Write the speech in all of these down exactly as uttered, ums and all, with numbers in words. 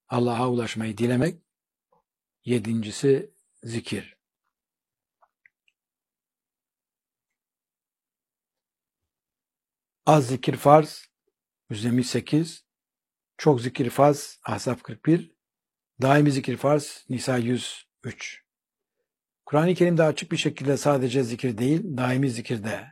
Allah'a ulaşmayı dilemek. Yedincisi zikir. Az zikir farz, Müzzemmil sekiz, çok zikir farz, Ahzab kırk bir, daimi zikir farz, Nisa yüz üç. Kur'an-ı Kerim'de açık bir şekilde sadece zikir değil, daimi zikir de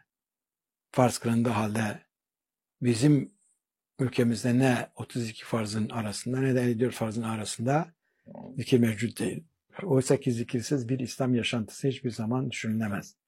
farz kılındığı halde bizim ülkemizde ne otuz iki farzın arasında ne de elli dört farzın arasında zikir mevcut değil. Oysa ki zikirsiz bir İslam yaşantısı hiçbir zaman düşünülemez.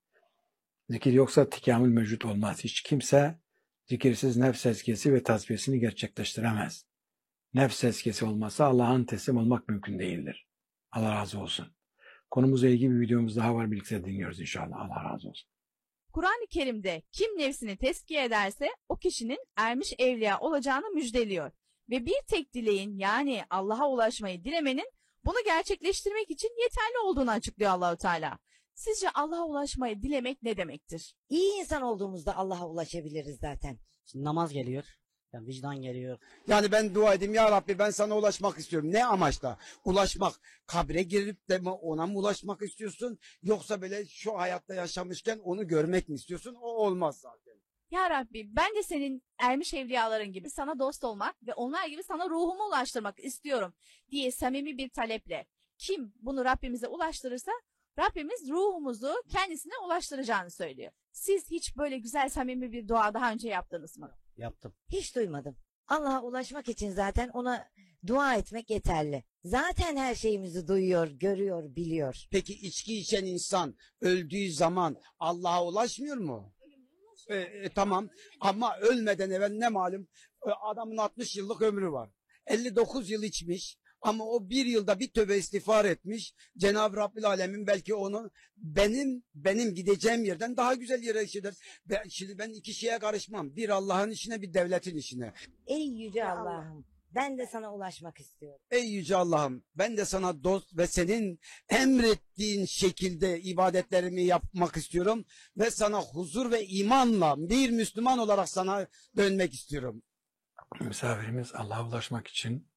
Zikir yoksa tekamül mevcut olmaz. Hiç kimse zikirsiz nefs tezkiyesi ve tasfiyesini gerçekleştiremez. Nefs tezkiyesi olmazsa Allah'ın teslim olmak mümkün değildir. Allah razı olsun. Konumuzla ilgili bir videomuz daha var. Birlikte dinliyoruz inşallah. Allah razı olsun. Kur'an-ı Kerim'de kim nefsini tezkiye ederse o kişinin ermiş evliya olacağını müjdeliyor. Ve bir tek dileğin yani Allah'a ulaşmayı dilemenin bunu gerçekleştirmek için yeterli olduğunu açıklıyor Allahu Teala. Sizce Allah'a ulaşmayı dilemek ne demektir? İyi insan olduğumuzda Allah'a ulaşabiliriz zaten. Şimdi namaz geliyor. Yani vicdan geliyor. Yani ben dua edeyim, ya Rabbi ben sana ulaşmak istiyorum. Ne amaçla? Ulaşmak. Kabre girip de mi ona mı ulaşmak istiyorsun? Yoksa böyle şu hayatta yaşamışken onu görmek mi istiyorsun? O olmaz zaten. Ya Rabbi ben de senin ermiş evliyaların gibi sana dost olmak ve onlar gibi sana ruhumu ulaştırmak istiyorum diye samimi bir taleple kim bunu Rabbimize ulaştırırsa Rabbimiz ruhumuzu kendisine ulaştıracağını söylüyor. Siz hiç böyle güzel samimi bir dua daha önce yaptınız mı? Yaptım. Hiç duymadım. Allah'a ulaşmak için zaten ona dua etmek yeterli. Zaten her şeyimizi duyuyor, görüyor, biliyor. Peki içki içen insan öldüğü zaman Allah'a ulaşmıyor mu? E, e, tamam ama ölmeden evvel ne malum e, adamın altmış yıllık ömrü var. elli dokuz yıl içmiş ama o bir yılda bir tövbe istiğfar etmiş. Cenab-ı Rabbil Alemin belki onu benim benim gideceğim yerden daha güzel yere işidir. Ben, şimdi ben iki şeye karışmam. Bir Allah'ın işine, bir devletin işine. Ey yüce Allah'ım, ben de sana ulaşmak istiyorum. Ey yüce Allah'ım, ben de sana dost ve senin emrettiğin şekilde ibadetlerimi yapmak istiyorum ve sana huzur ve imanla bir Müslüman olarak sana dönmek istiyorum. Misafirimiz Allah'a ulaşmak için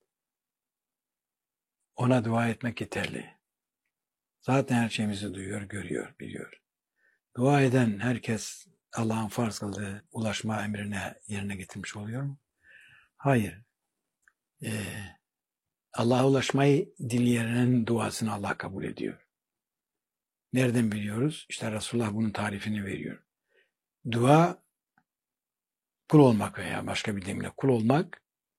ona dua etmek yeterli. Zaten her şeyimizi duyuyor, görüyor, biliyor. Dua eden herkes Allah'ın farz kıldığı ulaşma emrine yerine getirmiş oluyor mu? Hayır. Ee, Allah'a ulaşmayı dileyenin duasını Allah kabul ediyor. Nereden biliyoruz? İşte Resulullah bunun tarifini veriyor. Dua, kul olmak veya başka bir deyimle kul olmak,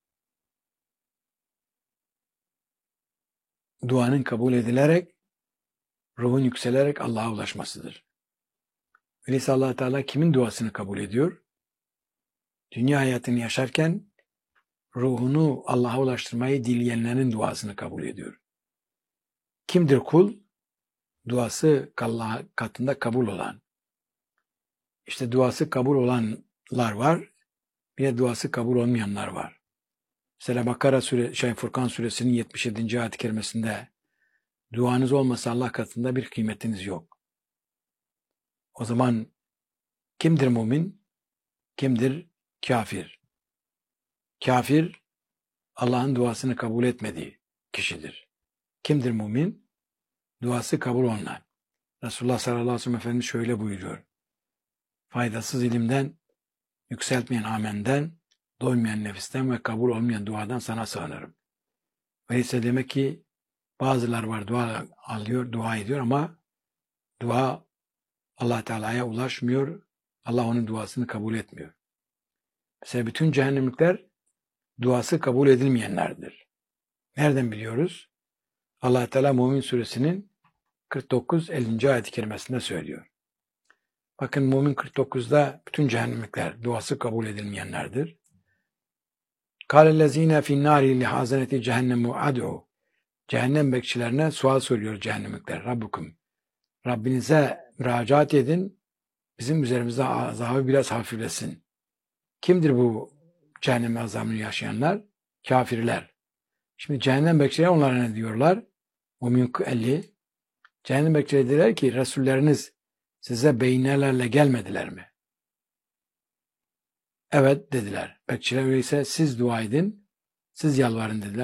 duanın kabul edilerek, ruhun yükselerek Allah'a ulaşmasıdır. Öyleyse Allah Teala kimin duasını kabul ediyor? Dünya hayatını yaşarken ruhunu Allah'a ulaştırmayı dileyenlerin duasını kabul ediyor. Kimdir kul? Duası Allah katında kabul olan. İşte duası kabul olanlar var, bir de duası kabul olmayanlar var. Mesela Bakara sure, şey Furkan suresinin yetmiş yedinci ayet-i kerimesinde duanız olmasa Allah katında bir kıymetiniz yok. O zaman kimdir mümin? Kimdir kafir? Kafir, Allah'ın duasını kabul etmediği kişidir. Kimdir mümin? Duası kabul olunan. Resulullah sallallahu aleyhi ve sellem Efendimiz şöyle buyuruyor. Faydasız ilimden, yükseltmeyen amenden, doymayan nefisten ve kabul olmayan duadan sana sığınırım. Öyleyse demek ki bazılar var dua alıyor, dua ediyor ama dua Allah Teala'ya ulaşmıyor. Allah onun duasını kabul etmiyor. Mesela bütün cehennemlikler duası kabul edilmeyenlerdir. Nereden biliyoruz? Allah Teala Mümin suresinin kırk dokuz ellinci ayet-i kerimesinde söylüyor. Bakın Mümin kırk dokuzda bütün cehennemlikler duası kabul edilmeyenlerdir. Kâlellezîne finnâri lihâzeneti cehennemu ad'u. Cehennem bekçilerine sual soruyor cehennemlikler. Rabbukum. Rabbinize müracaat edin. Bizim üzerimizde azabı biraz hafiflesin. Kimdir bu cehennem azabını yaşayanlar? Kafirler. Şimdi cehennem bekçileri onlara ne diyorlar? Mümin elli. Cehennem bekçileri dediler ki Resulleriniz size beynelerle gelmediler mi? Evet dediler. Bekçiler öyleyse siz dua edin, siz yalvarın dediler.